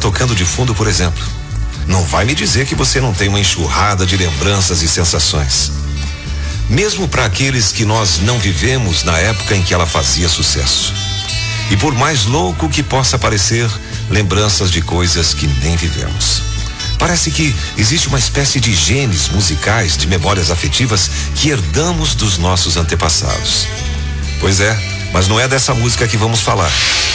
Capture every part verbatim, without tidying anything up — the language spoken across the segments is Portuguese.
tocando de fundo, por exemplo. Não vai me dizer que você não tem uma enxurrada de lembranças e sensações. Mesmo para aqueles que nós não vivemos na época em que ela fazia sucesso. E por mais louco que possa parecer, lembranças de coisas que nem vivemos. Parece que existe uma espécie de genes musicais, de memórias afetivas que herdamos dos nossos antepassados. Pois é, mas não é dessa música que vamos falar.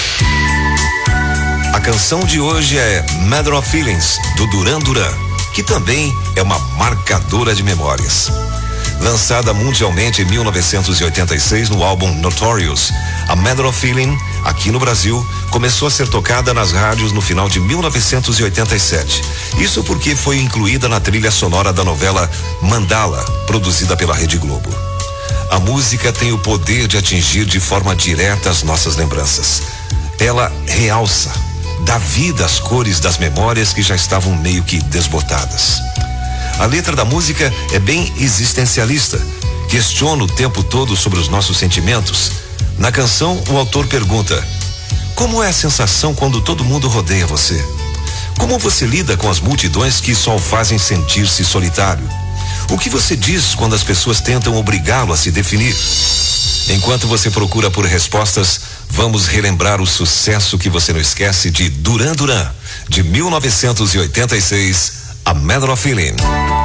A canção de hoje é Matter of Feelings, do Duran Duran, que também é uma marcadora de memórias. Lançada mundialmente em mil novecentos e oitenta e seis no álbum Notorious, a Matter of Feeling, aqui no Brasil, começou a ser tocada nas rádios no final de mil novecentos e oitenta e sete. Isso porque foi incluída na trilha sonora da novela Mandala, produzida pela Rede Globo. A música tem o poder de atingir de forma direta as nossas lembranças. Ela realça, dá vida às cores das memórias que já estavam meio que desbotadas. A letra da música é bem existencialista, questiona o tempo todo sobre os nossos sentimentos. Na canção, o autor pergunta: como é a sensação quando todo mundo rodeia você? Como você lida com as multidões que só o fazem sentir-se solitário? O que você diz quando as pessoas tentam obrigá-lo a se definir? Enquanto você procura por respostas, vamos relembrar o sucesso que você não esquece de Duran Duran, de mil novecentos e oitenta e seis, A Matter of Feeling.